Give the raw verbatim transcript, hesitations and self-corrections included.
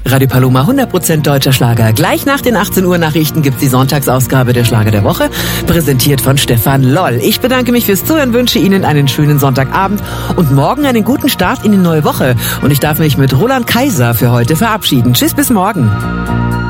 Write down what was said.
Radio Paloma, hundert Prozent deutscher Schlager. Gleich nach den achtzehn Uhr Nachrichten gibt's die Sonntagsausgabe der Schlager der Woche, präsentiert von Stefan Loll. Ich bedanke mich fürs Zuhören, wünsche Ihnen einen schönen Sonntagabend und morgen einen guten Start in die neue Woche. Und ich darf mich mit Roland Kaiser für heute verabschieden. Tschüss, bis morgen.